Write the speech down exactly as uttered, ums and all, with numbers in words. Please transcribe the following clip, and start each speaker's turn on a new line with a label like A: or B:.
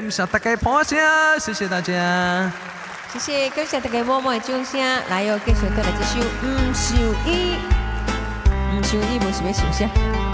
A: 感谢大家捧声，谢谢大家。
B: 谢谢，感谢大家默默的掌声。来哟，继续带来这首《唔想伊》，唔想伊，无想要想啥？